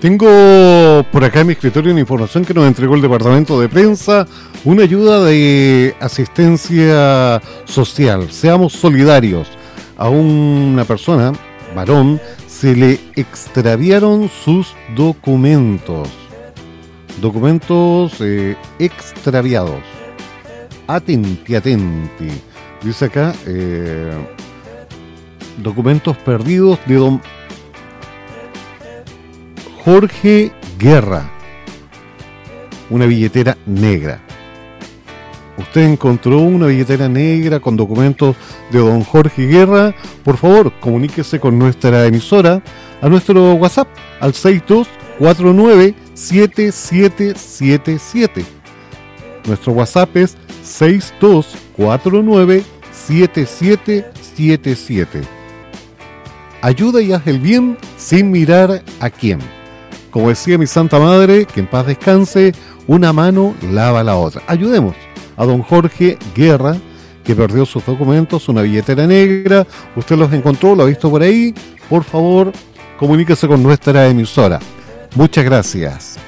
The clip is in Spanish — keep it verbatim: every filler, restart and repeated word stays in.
Tengo por acá en mi escritorio una información que nos entregó el departamento de prensa, una ayuda de asistencia social. Seamos solidarios. A una persona, varón, se le extraviaron sus documentos. Documentos eh, extraviados. Atenti, atenti. Dice acá, eh, documentos perdidos de don Jorge Guerra, una billetera negra. Usted encontró una billetera negra con documentos de don Jorge Guerra. Por favor, comuníquese con nuestra emisora a nuestro WhatsApp al seis dos cuatro nueve siete siete siete siete. Nuestro WhatsApp es seis dos cuatro nueve siete siete siete siete. Ayuda y haz el bien sin mirar a quién. Como decía mi Santa Madre, que en paz descanse, una mano lava la otra. Ayudemos a don Jorge Guerra, que perdió sus documentos, una billetera negra. Usted los encontró, lo ha visto por ahí. Por favor, comuníquese con nuestra emisora. Muchas gracias.